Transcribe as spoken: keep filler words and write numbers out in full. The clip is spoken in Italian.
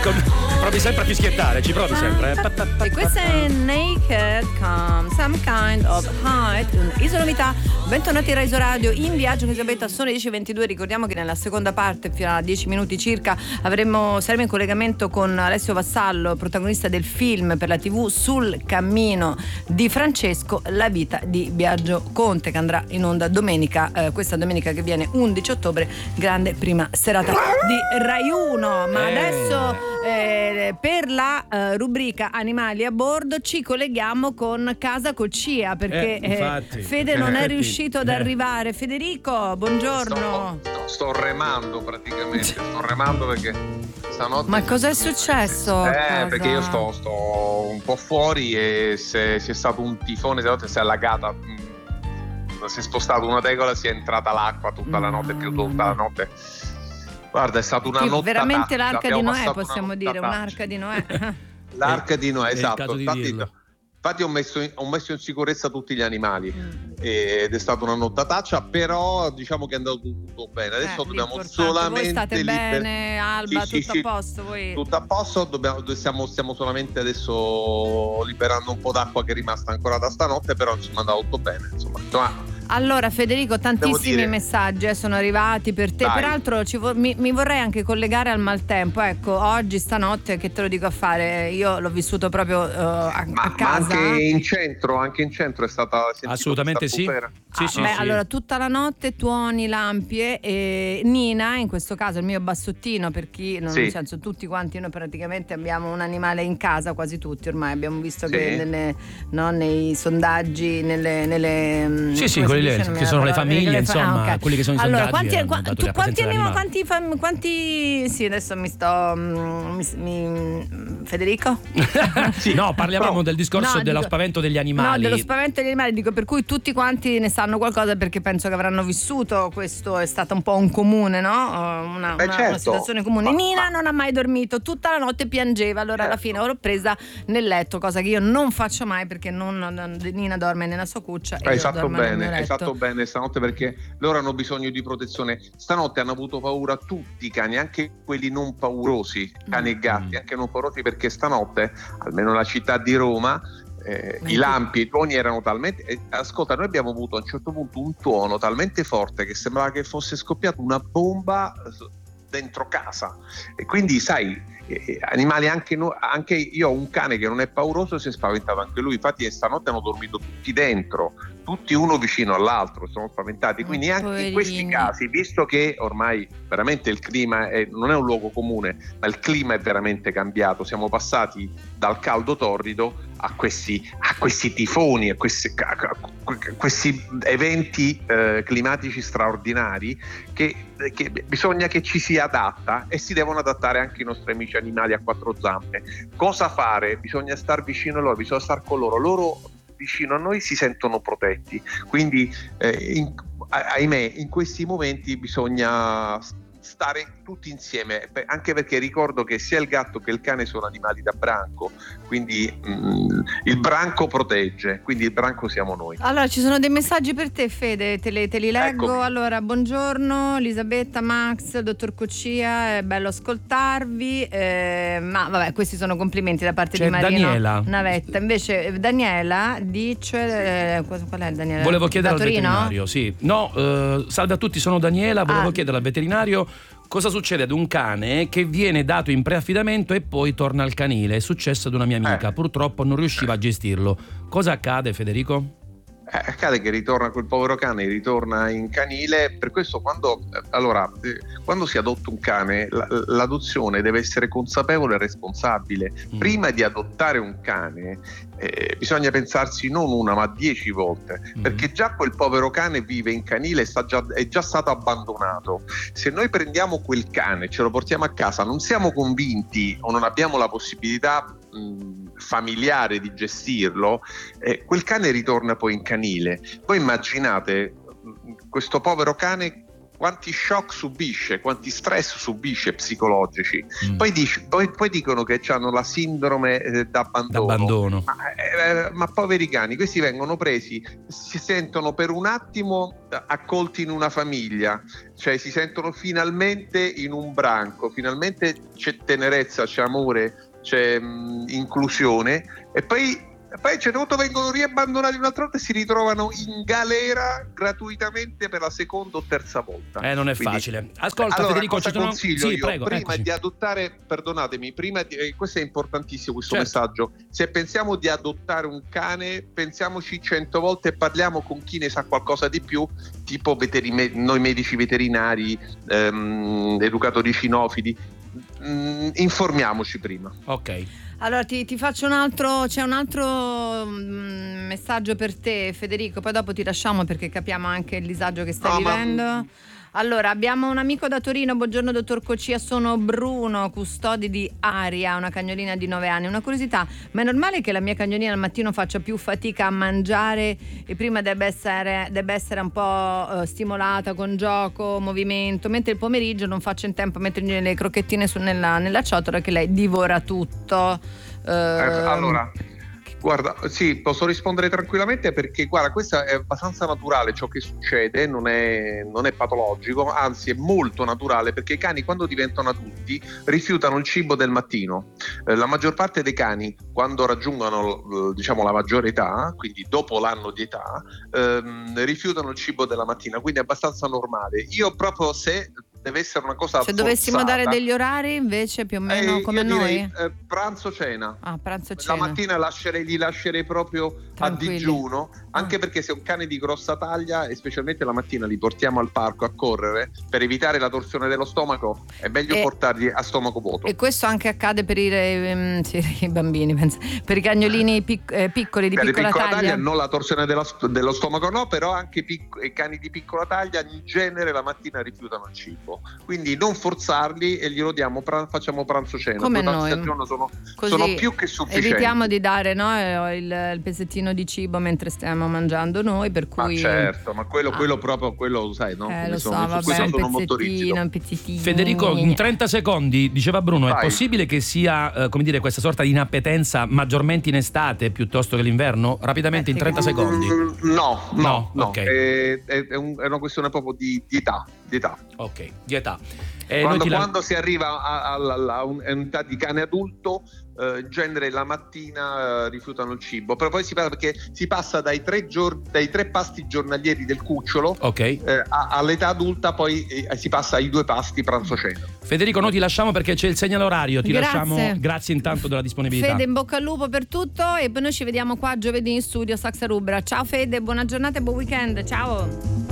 Provi sempre a fischiettare, ci provi sempre. Eh. E questa è Naked Come Some Kind of Height, un'isola novità. Bentornati a Rai Radio in viaggio con Elisabetta, sono le dieci e ventidue. Ricordiamo che nella seconda parte, fino a dieci minuti circa, avremo, saremo in collegamento con Alessio Vassallo, protagonista del film per la tivù Sul cammino di Francesco, la vita di Biagio Conte, che andrà in onda domenica, eh, questa domenica che viene undici ottobre, grande prima serata di Rai uno. Ma eh. adesso eh, per la eh, rubrica Animali a bordo ci colleghiamo con Casa Colcia, perché eh, infatti, eh, Fede non infatti, è riuscito ad eh. arrivare. Federico, buongiorno. Sto, sto remando praticamente, sto remando perché stanotte... Ma cos'è successo? Eh, Casa? perché io sto, sto un po' fuori e se, si è stato un tifone, stanotte si è allagata, si è spostata una tegola, si è entrata l'acqua tutta la notte, più tutta la notte. Guarda, è stata una notte veramente l'arca di Noè, possiamo dire, un'arca di Noè. L'arca di Noè, è il esatto. caso di Infatti, dirlo. infatti ho messo, in, ho messo in sicurezza tutti gli animali Mm. ed è stata una nottataccia, però diciamo che è andato tutto bene. Adesso Eh, dobbiamo l'importante. solamente Voi state liber- bene, Alba, Sì, sì, tutto sì. a posto? Voi... Tutto a posto, dobbiamo, stiamo, stiamo solamente adesso liberando un po' d'acqua che è rimasta ancora da stanotte, però insomma è andato tutto bene. Insomma, insomma Allora Federico, tantissimi dire- messaggi eh, sono arrivati per te. Dai. Peraltro ci vo- mi, mi vorrei anche collegare al maltempo. Ecco, oggi stanotte, che te lo dico a fare, io l'ho vissuto proprio uh, a, ma, a ma casa. anche in centro, anche in centro è stata sentito Assolutamente questa sì. bufera? Sì, Ah, sì, beh, sì. allora tutta la notte tuoni, lampi e Nina, in questo caso il mio bassottino, per chi non Sì. nel senso, tutti quanti noi praticamente abbiamo un animale in casa, quasi tutti ormai abbiamo visto Sì. che nelle, no, nei sondaggi, nelle, nelle Sì, sì, come si quelli dice? lì, Non mi che sono le viene la parola. famiglie, Le fa- insomma, ah, ok. quelli che sono i allora, sondaggi quanti, hanno qua- dato tu, la quanti, presenza anima- dell'animale. quanti, fam- quanti sì, adesso mi sto mi, mi- Federico? Sì, no, parlavamo Però- del discorso No, dello dico- spavento degli No, animali. dello spavento degli animali, dico, per cui tutti quanti ne sanno qualcosa, perché penso che avranno vissuto, questo è stato un po' un comune, no? Una, Beh, una, certo. una situazione comune. Ma- Nina ma- non ha mai dormito, tutta la notte piangeva, allora alla Certo. fine l'ho presa nel letto, cosa che io non faccio mai, perché non, non- Nina dorme nella sua cuccia e Hai io fatto dormo nel mio bene, hai letto. fatto bene stanotte, perché loro hanno bisogno di protezione. Stanotte hanno avuto paura tutti i cani, anche quelli non paurosi, cani e gatti, Mm. anche non paurosi, perché stanotte, almeno la città di Roma, eh, Ma i in- lampi e i tuoni erano talmente... eh, ascolta, noi abbiamo avuto a un certo punto un tuono talmente forte che sembrava che fosse scoppiata una bomba eh, dentro casa, e quindi sai, eh, animali anche, no- anche io ho un cane che non è pauroso, si è spaventato anche lui, infatti stanotte hanno dormito tutti dentro, tutti uno vicino all'altro, sono spaventati, quindi Oh, anche in questi poverini. casi, visto che ormai veramente il clima è- non è un luogo comune, ma il clima è veramente cambiato, siamo passati dal caldo torrido a questi, a questi tifoni, a questi, a- a questi eventi eh, climatici straordinari che, che bisogna che ci si adatta, e si devono adattare anche i nostri amici animali a quattro zampe. Cosa fare? Bisogna star vicino a loro, bisogna star con loro, loro vicino a noi si sentono protetti, quindi eh, in, ahimè in questi momenti bisogna stare tutti insieme, beh, anche perché ricordo che sia il gatto che il cane sono animali da branco, quindi mh, il branco protegge, quindi il branco siamo noi. Allora, ci sono dei messaggi per te, Fede, te, le, te li leggo. Eccomi. Allora, buongiorno Elisabetta, Max, dottor Cuccia, è bello ascoltarvi, eh, ma vabbè, questi sono complimenti da parte C'è di Marino Daniela. Navetta. Invece eh, Daniela dice, eh, qual qual è Daniela? Volevo chiedere Da al Torino? veterinario, sì. No, eh, salve a tutti, sono Daniela. Volevo Ah. chiedere al veterinario cosa succede ad un cane che viene dato in preaffidamento e poi torna al canile. È successo ad una mia amica, Eh. purtroppo non riusciva a gestirlo. Cosa accade, Federico? Eh, accade che ritorna quel povero cane, ritorna in canile. Per questo quando, eh, allora, eh, quando si adotta un cane, la- l'adozione deve essere consapevole e responsabile. Mm. Prima di adottare un cane eh, bisogna pensarsi non una ma dieci volte, Mm. perché già quel povero cane vive in canile e sta già, è già stato abbandonato. Se noi prendiamo quel cane e ce lo portiamo a casa, non siamo convinti o non abbiamo la possibilità mh, familiare di gestirlo, eh, quel cane ritorna poi in canile. Voi immaginate mh, questo povero cane quanti shock subisce, quanti stress subisce psicologici. Mm. Poi, dic- poi, poi dicono che hanno la sindrome eh, d'abbandono. D'abbandono. Ma, eh, ma poveri cani, questi vengono presi, si sentono per un attimo accolti in una famiglia, cioè si sentono finalmente in un branco, finalmente c'è tenerezza, c'è amore, c'è mh, inclusione, e poi E poi a un certo punto vengono riabbandonati un'altra volta e si ritrovano in galera gratuitamente per la seconda o terza volta. Eh, non è Quindi, facile. Ascolta, allora, Federico, cosa ci sono... consiglio sì, io? prego, Prima eccoci. di adottare, perdonatemi, prima di, eh, questo è importantissimo, questo Certo. messaggio. Se pensiamo di adottare un cane, pensiamoci cento volte e parliamo con chi ne sa qualcosa di più, tipo veterine- noi medici veterinari, ehm, educatori cinofili. Mm, informiamoci prima. Ok. Allora ti, ti faccio un altro, c'è un altro mm, messaggio per te, Federico, poi dopo ti lasciamo perché capiamo anche il disagio che stai No, ma- vivendo. Allora, abbiamo un amico da Torino, buongiorno dottor Cocia, sono Bruno, custode di Aria, una cagnolina di nove anni. Una curiosità, ma è normale che la mia cagnolina al mattino faccia più fatica a mangiare e prima debba essere, debba essere un po' eh, stimolata con gioco, movimento, mentre il pomeriggio non faccia in tempo a mettergli le crocchettine su, nella, nella ciotola che lei divora tutto. Eh, allora, guarda, sì, posso rispondere tranquillamente perché guarda, questo è abbastanza naturale, ciò che succede non è, non è patologico, anzi è molto naturale, perché i cani quando diventano adulti rifiutano il cibo del mattino. Eh, la maggior parte dei cani quando raggiungono eh, diciamo la maggiore età, quindi dopo l'anno di età, ehm, rifiutano il cibo della mattina, quindi è abbastanza normale. Io proprio se deve essere una cosa se dovessimo forzata, dare degli orari invece più o meno eh, come io noi? direi, eh, pranzo cena. Ah, pranzo La cena. mattina lascerei, li lascerei proprio Tranquilli. a digiuno, anche Ah. perché se è un cane di grossa taglia e specialmente la mattina li portiamo al parco a correre, per evitare la torsione dello stomaco è meglio E- portarli a stomaco vuoto. E questo anche accade per i, ehm, sì, i bambini, penso. Per i cagnolini pic- eh, piccoli di Per i piccola, piccola taglia, taglia. non la torsione dello, dello stomaco no, però anche i, pic- i cani di piccola taglia in genere la mattina rifiutano il cibo, quindi non forzarli e glielo diamo, pra- facciamo pranzo cena, Come due pasti noi. al giorno sono, Così sono più che sufficienti. evitiamo di dare no, eh, il, il pezzettino di cibo mentre stiamo mangiando noi, per Ma cui certo, ma quello, Ah. quello proprio, quello sai, no? eh, Come lo so, sono, su vabbè, questo un sono molto rigido. pezzettino, un pezzettino. Federico, in trenta secondi, diceva Bruno, è Vai. possibile che sia, eh, come dire, questa sorta di inappetenza maggiormente in estate piuttosto che l'inverno? Rapidamente in trenta secondi. Mm, No, no, No, no. ok. È, è- è un- è una questione proprio di, di età. Di età. Ok, di età. Eh, quando noi ti la- quando si arriva a- a- alla a un- a un'età di cane adulto, eh, in genere la mattina eh, rifiutano il cibo, però poi si passa, perché si passa dai tre, gior- dai tre pasti giornalieri del cucciolo Ok. eh, a- all'età adulta, poi eh, si passa ai due pasti pranzo-cena. Federico, noi ti lasciamo perché c'è il segnale orario. Ti Grazie. lasciamo. Grazie intanto della disponibilità. Fede, in bocca al lupo per tutto e poi noi ci vediamo qua giovedì in studio Saxa Rubra. Ciao Fede, buona giornata e buon weekend. Ciao.